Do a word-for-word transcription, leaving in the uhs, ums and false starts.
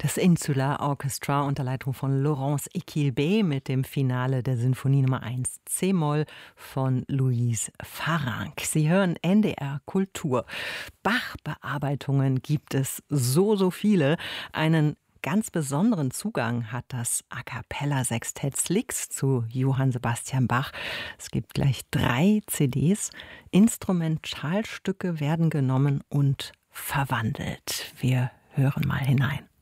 Das Insular Orchestra unter Leitung von Laurence Equilbé mit dem Finale der Sinfonie Nummer eins C-Moll von Louise Farrenc. Sie hören N D R Kultur. Bach-Bearbeitungen gibt es so, so viele. Einen ganz besonderen Zugang hat das A-cappella-Sextett Slicks zu Johann Sebastian Bach. Es gibt gleich drei C Ds. Instrumentalstücke werden genommen und verwandelt. Wir hören mal hinein.